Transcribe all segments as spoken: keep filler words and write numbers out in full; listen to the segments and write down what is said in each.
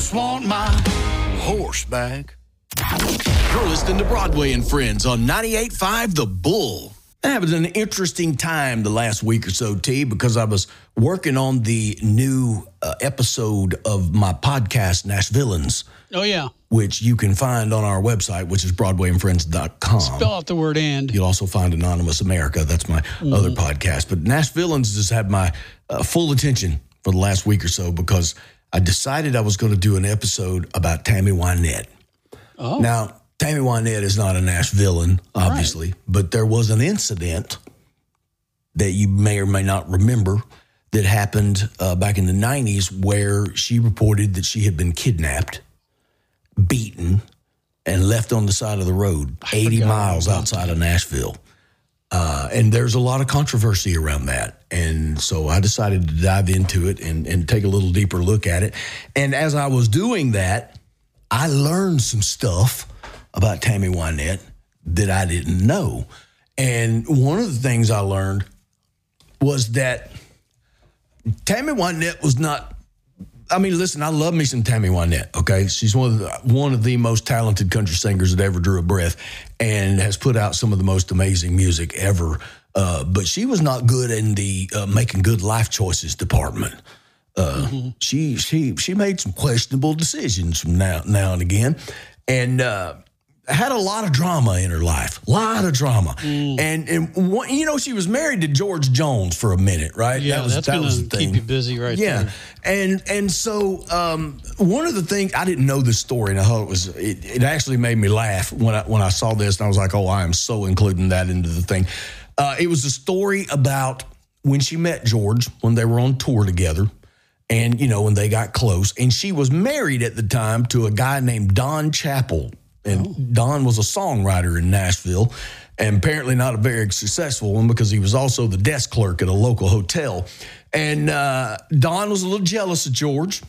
just want my horse back. You're listening to Broadway and Friends on ninety-eight point five The Bull. I had an interesting time the last week or so, T, because I was working on the new uh, episode of my podcast, Nashvilleans. Oh, yeah. Which you can find on our website, which is broadway and friends dot com. Spell out the word and. You'll also find Anonymous America. That's my mm. other podcast. But Nashvilleans just had my uh, full attention for the last week or so because I decided I was going to do an episode about Tammy Wynette. Oh. Now, Tammy Wynette is not a Nashvillian, obviously, right. But there was an incident that you may or may not remember that happened uh, back in the nineties where she reported that she had been kidnapped, beaten, and left on the side of the road eighty miles outside of Nashville. Uh, and there's a lot of controversy around that. And so I decided to dive into it and, and take a little deeper look at it. And as I was doing that, I learned some stuff about Tammy Wynette that I didn't know. And one of the things I learned was that Tammy Wynette was not, I mean, listen, I love me some Tammy Wynette, okay? She's one of the, one of the most talented country singers that ever drew a breath and has put out some of the most amazing music ever. Uh, but she was not good in the uh, making good life choices department. Uh, mm-hmm. She she she made some questionable decisions from now now and again, and uh, had a lot of drama in her life, a lot of drama. Mm. And and one, you know, she was married to George Jones for a minute, right? Yeah, that was, that's that gonna was the thing. Keep you busy, right? Yeah, there. and and so um, one of the things I didn't know this story, and I thought it was it, it actually made me laugh when I when I saw this, and I was like, oh, I am so including that into the thing. Uh, it was a story about when she met George when they were on tour together. And, you know, when they got close. And she was married at the time to a guy named Don Chappell. And oh. Don was a songwriter in Nashville. And apparently not a very successful one because he was also the desk clerk at a local hotel. And uh, Don was a little jealous of George.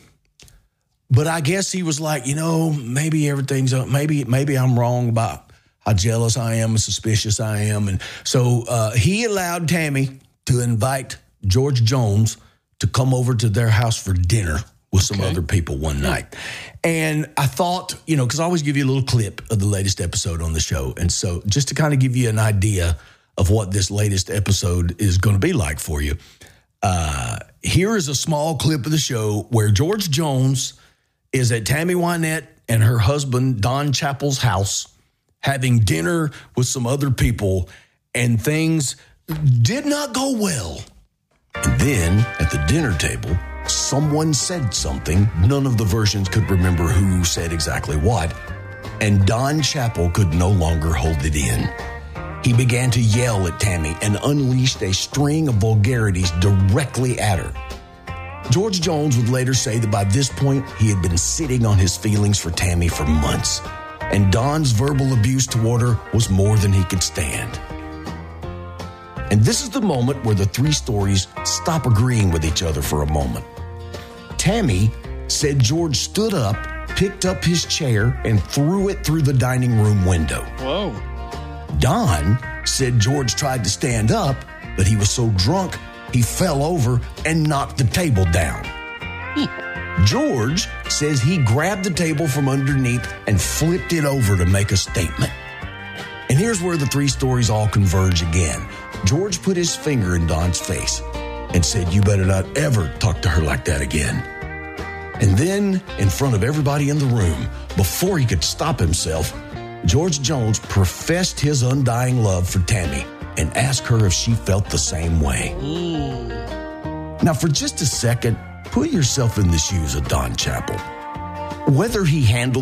But I guess he was like, you know, maybe everything's, maybe maybe I'm wrong about how jealous I am and suspicious I am. And so uh, he allowed Tammy to invite George Jones to come over to their house for dinner with some okay. other people one night. And I thought, you know, because I always give you a little clip of the latest episode on the show. And so just to kind of give you an idea of what this latest episode is going to be like for you, uh, here is a small clip of the show where George Jones is at Tammy Wynette and her husband, Don Chappell's house, having dinner with some other people, and things did not go well. And then, at the dinner table, someone said something. None of the versions could remember who said exactly what. And Don Chappell could no longer hold it in. He began to yell at Tammy and unleashed a string of vulgarities directly at her. George Jones would later say that by this point, he had been sitting on his feelings for Tammy for months. And Don's verbal abuse toward her was more than he could stand. And this is the moment where the three stories stop agreeing with each other for a moment. Tammy said George stood up, picked up his chair, and threw it through the dining room window. Whoa. Don said George tried to stand up, but he was so drunk, he fell over and knocked the table down. Hmm. George says he grabbed the table from underneath and flipped it over to make a statement. And here's where the three stories all converge again. George put his finger in Don's face and said, you better not ever talk to her like that again. And then, in front of everybody in the room, before he could stop himself, George Jones professed his undying love for Tammy and asked her if she felt the same way. Mm. Now, for just a second, put yourself in the shoes of Don Chappell. Whether he handled